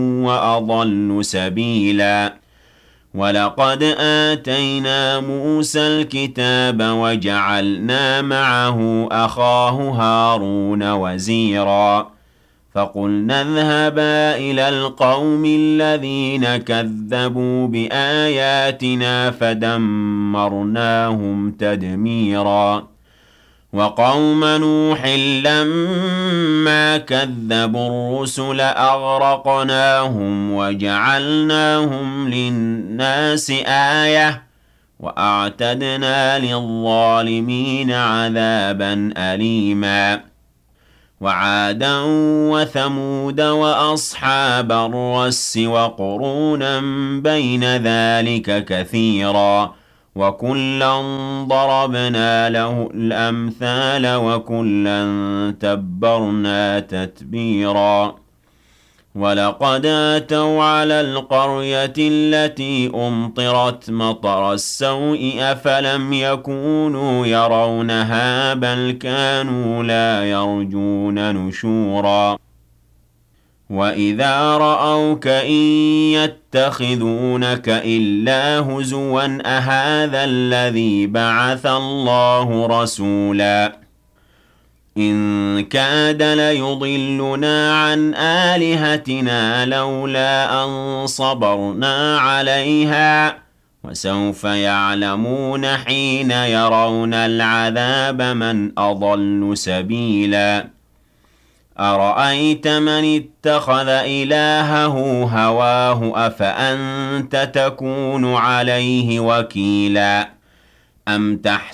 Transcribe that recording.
وأضل سبيلا ولقد آتينا موسى الكتاب وجعلنا معه أخاه هارون وزيرا فقلنا اذهبا إلى القوم الذين كذبوا بآياتنا فدمرناهم تدميرا وقوم نوح لما كذبوا الرسل أغرقناهم وجعلناهم للناس آية وأعتدنا للظالمين عذابا أليما وعادا وثمود وأصحاب الرس وقرونا بين ذلك كثيرا وكلا ضربنا له الأمثال وكلا تبرنا تتبيرا ولقد أتوا على القرية التي أمطرت مطر السوء أفلم يكونوا يرونها بل كانوا لا يرجون نشورا وإذا رأوك إن يتخذونك إلا هزوا أهذا الذي بعث الله رسولا إن كاد ليضلنا عن آلهتنا لولا أن صبرنا عليها وسوف يعلمون حين يرون العذاب من أضل سبيلا أرأيت من اتخذ إلهه هواه أفأنت تكون عليه وكيلا أم تحسن